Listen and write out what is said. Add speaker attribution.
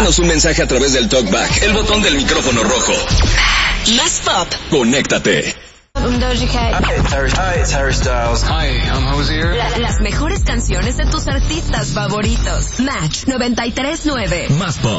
Speaker 1: Mándanos un mensaje a través del TalkBack, el botón del micrófono rojo.
Speaker 2: Más pop.
Speaker 1: Conéctate.
Speaker 3: Doja Cat.
Speaker 4: Hi, it's Harry Styles.
Speaker 5: Hi, I'm Hozier.
Speaker 2: Las mejores canciones de tus artistas favoritos. Match 93.9.
Speaker 1: Más pop.